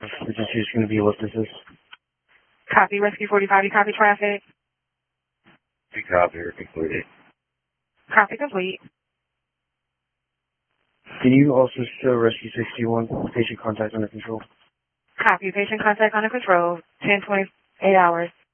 Agency is going to be what this is. Copy, Rescue 45, you copy traffic? We copy or concluded. Copy complete. Can you also show Rescue 61, patient contact under control? Copy, patient contact under control, 10:28 hours.